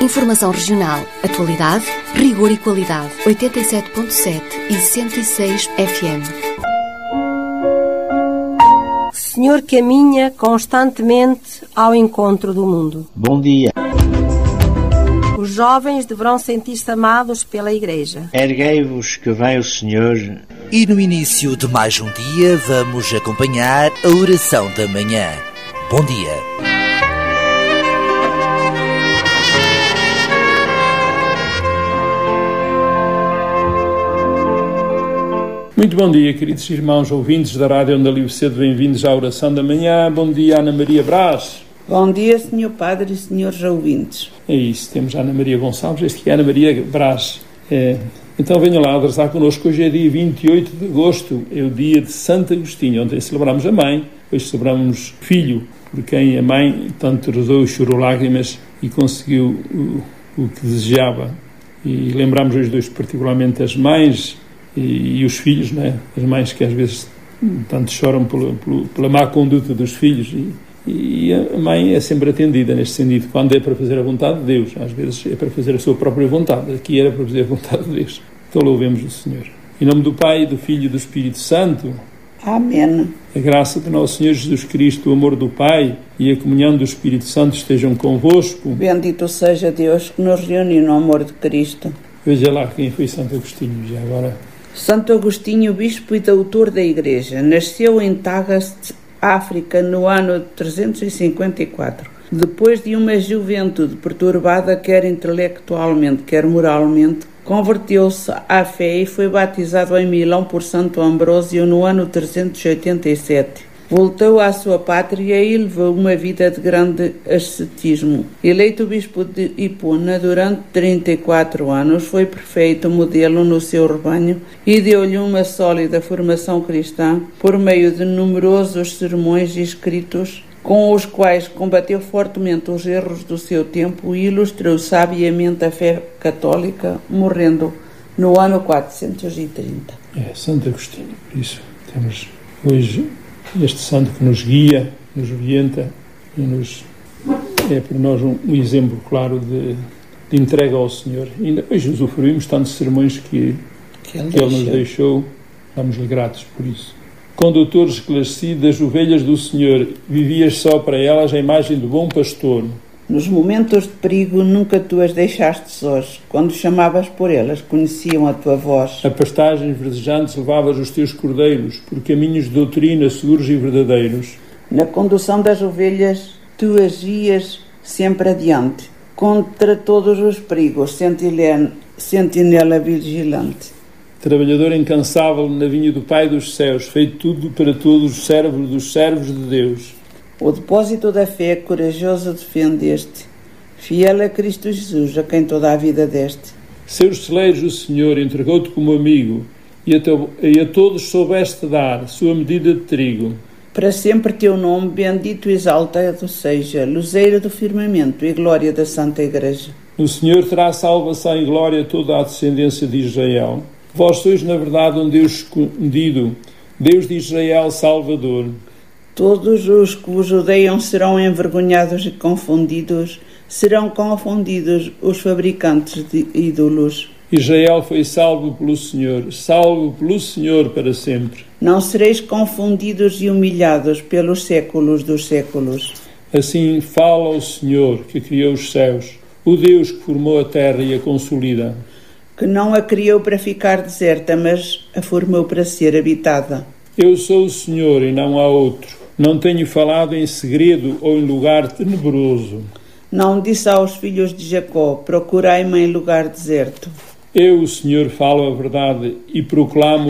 Informação regional, atualidade, rigor e qualidade. 87.7 e 106 FM. Senhor caminha constantemente ao encontro do mundo. Bom dia. Os jovens deverão sentir-se amados pela Igreja. Erguei-vos que vem o Senhor. E no início de mais um dia vamos acompanhar a oração da manhã. Bom dia. Muito bom dia, queridos irmãos ouvintes da Rádio Onda Livre Cedo, bem-vindos à oração da manhã. Bom dia, Ana Maria Brás. Bom dia, Sr. Padre e senhores ouvintes. É isso, temos a Ana Maria Gonçalves, este que é Ana Maria Brás. Então venham lá rezar connosco. Hoje é dia 28 de agosto, é o dia de Santo Agostinho. Ontem celebramos a mãe, hoje celebramos o filho, por quem a mãe tanto rezou e chorou lágrimas e conseguiu o que desejava. E lembramos hoje particularmente as mães e os filhos, não é? As mães que às vezes tanto choram pela má conduta dos filhos e a mãe é sempre atendida neste sentido, quando é para fazer a vontade de Deus. Às vezes é para fazer a sua própria vontade, aqui era para fazer a vontade de Deus. Então louvemos o Senhor. Em nome do Pai, do Filho e do Espírito Santo. Amém. A graça de nosso Senhor Jesus Cristo, o amor do Pai e a comunhão do Espírito Santo estejam convosco. Bendito seja Deus que nos reúne no amor de Cristo. Veja lá quem foi Santo Agostinho já agora. Santo Agostinho, bispo e doutor da Igreja, nasceu em Tagas, África, no ano 354. Depois de uma juventude perturbada, quer intelectualmente, quer moralmente, converteu-se à fé e foi batizado em Milão por Santo Ambrósio no ano 387. Voltou à sua pátria e levou uma vida de grande ascetismo. Eleito bispo de Hipona durante 34 anos, foi perfeito modelo no seu rebanho e deu-lhe uma sólida formação cristã por meio de numerosos sermões e escritos, com os quais combateu fortemente os erros do seu tempo e ilustrou sabiamente a fé católica, morrendo no ano 430. Santo Agostinho, por isso temos hoje este santo que nos guia, nos orienta e é para nós um exemplo claro de entrega ao Senhor. E ainda hoje usufruímos tantos sermões que Ele nos deixou, estamos-lhe gratos por isso. Condutor esclarecido das ovelhas do Senhor, vivias só para elas a imagem do bom pastor. Nos momentos de perigo nunca tu as deixaste sós. Quando chamavas por elas, conheciam a tua voz. A pastagens verdejantes levavas os teus cordeiros, por caminhos de doutrina seguros e verdadeiros. Na condução das ovelhas, tu agias sempre adiante, contra todos os perigos, sentinela vigilante. Trabalhador incansável na vinha do Pai dos céus, feito tudo para todos os servos dos servos de Deus. O depósito da fé corajoso defendeste, fiel a Cristo Jesus, a quem toda a vida deste. Seus celeiros o Senhor entregou-te como amigo, e a todos soubeste dar sua medida de trigo. Para sempre teu nome bendito e exaltado seja, luzeiro do firmamento e glória da Santa Igreja. No Senhor terá salvação e glória toda a descendência de Israel. Vós sois, na verdade, um Deus escondido, Deus de Israel Salvador. Todos os que vos odeiam serão envergonhados e confundidos, serão confundidos os fabricantes de ídolos. Israel foi salvo pelo Senhor para sempre. Não sereis confundidos e humilhados pelos séculos dos séculos. Assim fala o Senhor, que criou os céus, o Deus que formou a terra e a consolida. Que não a criou para ficar deserta, mas a formou para ser habitada. Eu sou o Senhor e não há outro. Não tenho falado em segredo ou em lugar tenebroso. Não disse aos filhos de Jacó, procurai-me em lugar deserto. Eu, o Senhor, falo a verdade e proclamo